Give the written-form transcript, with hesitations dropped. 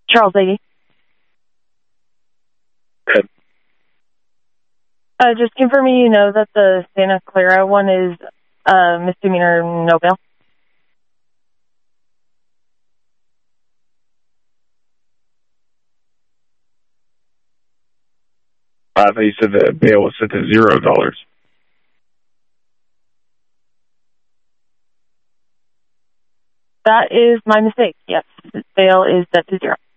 Charles 80. Good. Just confirming you know that the Santa Clara one is misdemeanor, no bail. I thought you said the bail was set to $0. That is my mistake. Yes, bail is set to 0.